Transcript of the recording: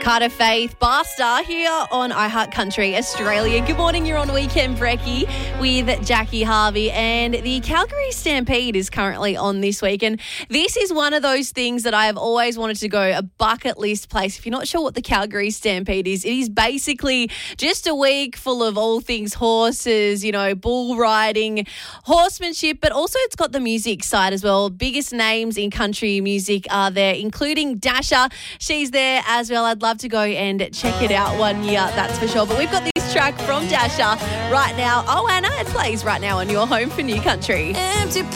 Carter Faith, Bar Star here on iHeart Country Australia. Good morning, you're on Weekend Brekkie with Jackie Harvey, and the Calgary Stampede is currently on this week, and this is one of those things that I have always wanted to go, a bucket list place. If you're not sure what the Calgary Stampede is, it is basically just a week full of all things horses, bull riding, horsemanship, but also it's got the music side as well. Biggest names in country music are there, including Dasha. She's there as well. I'd love to go and check it out one year, that's for sure. But we've got this track from Dasha right now. Oh, Anna, it plays right now on your home for New Country. Empty